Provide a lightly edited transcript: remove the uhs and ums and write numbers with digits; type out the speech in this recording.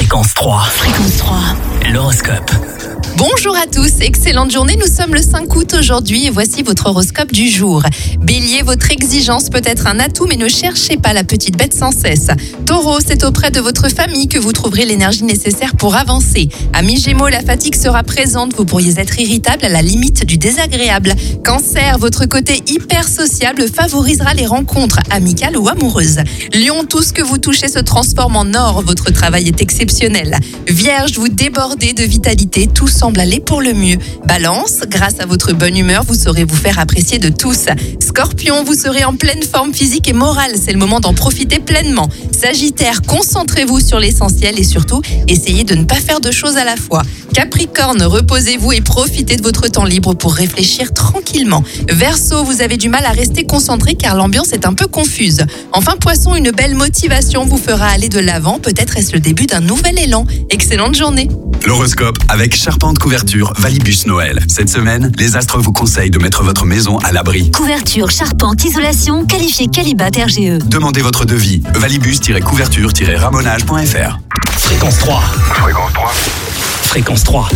Fréquence 3. Fréquence 3. L'horoscope. Bonjour à tous, excellente journée, nous sommes le 5 août aujourd'hui et voici votre horoscope du jour. Bélier, votre exigence peut être un atout mais ne cherchez pas la petite bête sans cesse. Taureau, c'est auprès de votre famille que vous trouverez l'énergie nécessaire pour avancer. Amis Gémeaux, la fatigue sera présente, vous pourriez être irritable à la limite du désagréable. Cancer, votre côté hyper sociable favorisera les rencontres amicales ou amoureuses. Lion, tout ce que vous touchez se transforme en or, votre travail est exceptionnel. Vierge, vous débordez de vitalité, tout semble aller pour le mieux. Balance, grâce à votre bonne humeur, vous saurez vous faire apprécier de tous. Scorpion, vous serez en pleine forme physique et morale, c'est le moment d'en profiter pleinement. Sagittaire, concentrez-vous sur l'essentiel et surtout, essayez de ne pas faire deux choses à la fois. Capricorne, reposez-vous et profitez de votre temps libre pour réfléchir tranquillement. Verseau, vous avez du mal à rester concentré car l'ambiance est un peu confuse. Enfin Poisson, une belle motivation vous fera aller de l'avant, peut-être est-ce le début d'un nouvel élan. Excellente journée. L'horoscope avec Charpente Couverture Valibus Noël. Cette semaine, les astres vous conseillent de mettre votre maison à l'abri. Couverture, charpente, isolation, qualifié Qualibat RGE. Demandez votre devis. Valibus-couverture-ramonage.fr. Fréquence 3. Fréquence 3. Fréquence 3.